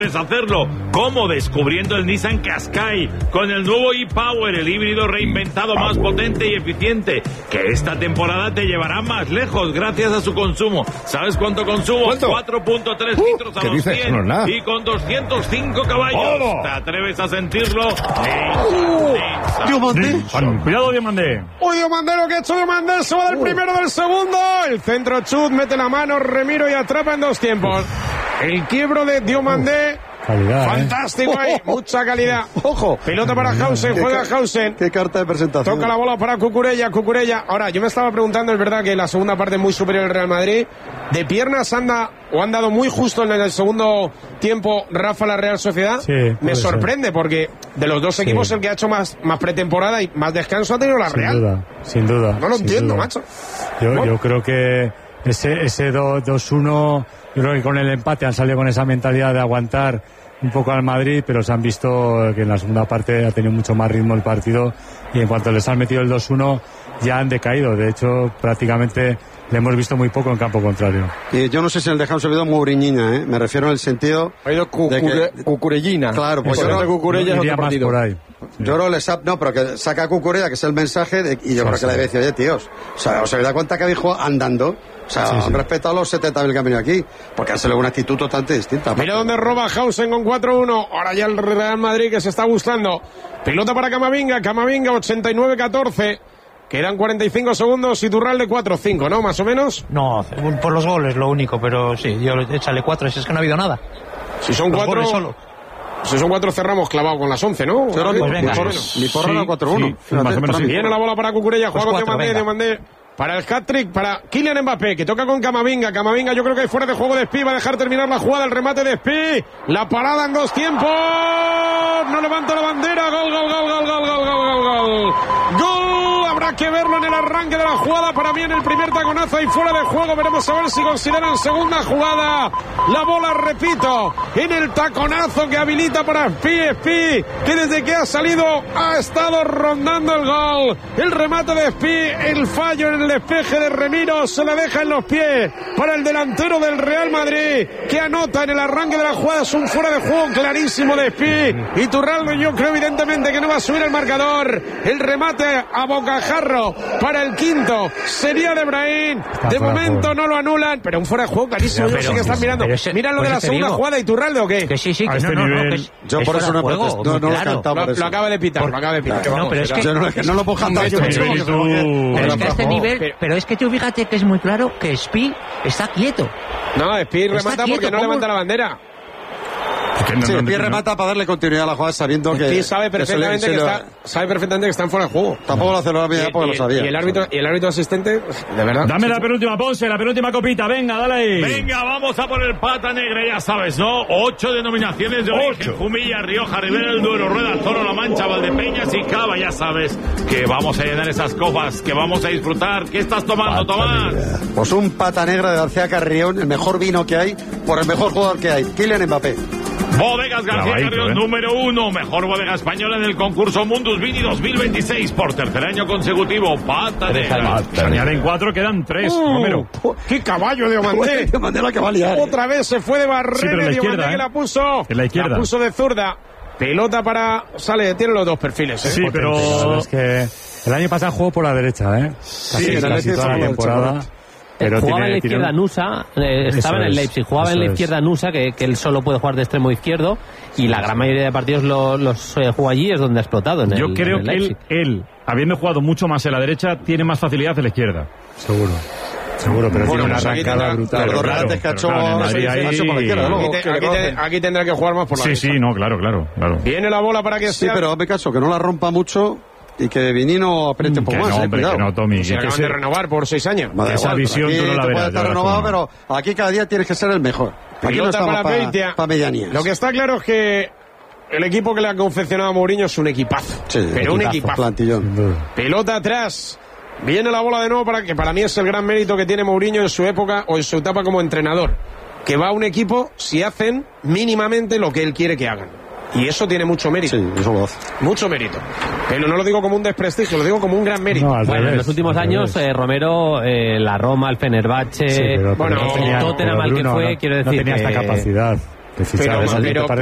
hacerlo. ¿Cómo? Descubriendo el Nissan Qashqai con el nuevo e-Power, el híbrido reinventado más potente y eficiente, que esta temporada te llevará más lejos gracias a su consumo. ¿Sabes cuánto consumo? 4.3 litros a los 100 no y con 205 caballos. ¿Te atreves a sentirlo? Nissan. Cuidado, Diomandé. Uy, Diomandé, lo que ha hecho Diomandé, se va del primero del segundo. El centro chut, mete la mano, Remiro y atrapa en 2 tiempos. El quiebro de Diomandé. Calidad, fantástico ahí, mucha calidad. Ojo, pelota para Hausen, juega Hausen. Qué carta de presentación. Toca la bola para Cucurella. Ahora, yo me estaba preguntando, es verdad que la segunda parte es muy superior al Real Madrid. De piernas han dado muy justo en el segundo tiempo Rafa la Real Sociedad. Sí, me sorprende porque de los dos equipos el que ha hecho más pretemporada y más descanso ha tenido la Real. Sin duda. No lo entiendo, macho. Yo creo que ese 2-1... Yo creo que con el empate han salido con esa mentalidad de aguantar un poco al Madrid, pero se han visto que en la segunda parte ha tenido mucho más ritmo el partido y en cuanto les han metido el 2-1 ya han decaído. De hecho, prácticamente le hemos visto muy poco en campo contrario. Y yo no sé si el dejado se ha oído Mouriñina, me refiero en el sentido... Ha ido Cucurellina. Claro, pues yo creo que Cucurella es otro partido. Por ahí. Yo creo que pero que saca a Cucurella, que es el mensaje, y yo creo que le debe decir, oye, tíos, o sea, ¿os habéis dado cuenta que habéis jugado andando? O sea, han respetado a los 70.000 que han venido aquí, porque han salido una actitud totalmente distinta. Mira dónde roba Hausen con 4-1. Ahora ya el Real Madrid que se está gustando. Pelota para Camavinga, 89-14. Quedan 45 segundos y Iturralde 4-5, ¿no? Más o menos. No, por los goles lo único, pero sí, yo échale 4, si es que no ha habido nada. Si son 4 solo. Si son 4 cerramos clavado con las 11, ¿no? Pues venga. Mi porra era 4-1. Sí, más o menos sí. Viene la bola para Cucurella, juega Pues con Diomandé. Para el hat-trick, para Kylian Mbappé, que toca con Camavinga. Camavinga, yo creo que fuera de juego de Espí, va a dejar terminar la jugada, el remate de Espí. La parada en 2 tiempos. No levanta la bandera. Gol. Habrá que verlo en el arranque de la jugada. Para mí en el primer taconazo y fuera de juego. Veremos a ver si consideran segunda jugada. La bola, repito, en el taconazo que habilita para Espí, que desde que ha salido ha estado rondando el gol. El remate de Espí, el fallo en el despeje de Remiro, se la deja en los pies para el delantero del Real Madrid, que anota en el arranque de la jugada. Es un fuera de juego clarísimo de Espí. Iturralde, yo creo evidentemente que no va a subir el marcador. El remate a bocajarro para el quinto sería de Brahim. De momento no lo anulan, pero un fuera de juego clarísimo. Yo sé que están mirando. Mira lo de la segunda jugada, Iturralde, ¿o qué? Que sí, que yo por eso no lo he cantado. Lo acaba de pitar, No, pero es que yo no lo puedo cantar. Pero es que a este nivel, pero es que tú fíjate que es muy claro que Espí está quieto. No, Espí remata porque no levanta la bandera. Espí remata para darle continuidad a la jugada sabiendo que... Espí sabe perfectamente que están fuera de juego. Tampoco lo hace la vida porque lo sabía. Y el árbitro asistente, de verdad. Dame la penúltima, Ponce, la penúltima copita. Venga, dale ahí. Venga, vamos a por el pata negra, ya sabes, ¿no? 8 denominaciones de origen. Jumilla, Rioja, Ribera del Duero, Rueda, Toro, La Mancha, Valdepeñas y Cava. Ya sabes que vamos a llenar esas copas, que vamos a disfrutar. ¿Qué estás tomando, Tomás? Pues un pata negra de García Carrión, el mejor vino que hay, por el mejor jugador que hay, Kylian Mbappé. Bodegas García Carrión, número 1, mejor bodega española en el concurso Mundus Vini 2026, por tercer año consecutivo. Pata negra. Se añaden 4, quedan 3. Romero. ¡Qué caballo de Diomandé! Diomandé la que va a liar. Otra vez se fue de Barrera, Diomandé que la puso. En la izquierda. La puso de zurda. Pelota para... tiene los dos perfiles, Sí, pero... Es que el año pasado jugó por la derecha, Sí, casi toda la temporada. Pero jugaba en la izquierda Nusa, estaba en el Leipzig, jugaba en la izquierda Nusa, que él solo puede jugar de extremo izquierdo, y la gran mayoría de partidos los jugó allí, es donde ha explotado. Yo creo que él, habiendo jugado mucho más en la derecha, tiene más facilidad en la izquierda. Seguro, pero tiene una arrancada brutal. Los regates que ha hecho aquí tendrá que jugar más por la derecha. Sí, no, claro. Viene la bola para que sea... Sí, pero hazme caso, que no la rompa mucho... Y que Vinino apriete un poco más, hombre, cuidado. Que no, Tommy. Se acaban de renovar por 6 años. Esa visión tú no la verás. Puede estar renovado, pero aquí cada día tienes que ser el mejor. Aquí no estamos para medianías. Lo que está claro es que el equipo que le ha confeccionado a Mourinho es un equipazo. Sí, pero un equipazo. Plantillón. Pelota atrás. Viene la bola de nuevo para mí es el gran mérito que tiene Mourinho en su época o en su etapa como entrenador. Que va a un equipo si hacen mínimamente lo que él quiere que hagan. Y eso tiene mucho mérito. Sí, eso lo hace. Mucho mérito. Pero no lo digo como un desprestigio, lo digo como un gran mérito. Bueno, en los últimos años, Romero, la Roma, el Fenerbahce, sí, el Tottenham al que fue, quiero decir no tenía esta capacidad. Que fichajes, pero